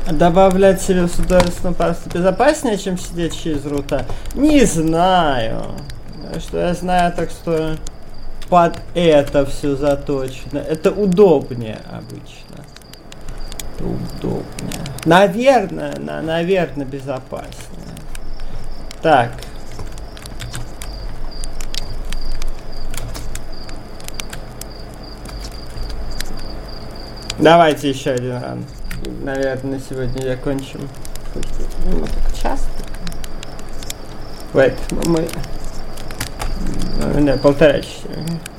Добавлять себе в государственном паспорт безопаснее, чем сидеть через рута? Не знаю. Что я знаю, так что под это все заточено. Это удобнее обычно. Это удобнее. Наверное, безопаснее. Так. Давайте еще один ран. Наверное, сегодня закончим. Ну, так часто. Wait, мы... Да, 1,5 часа.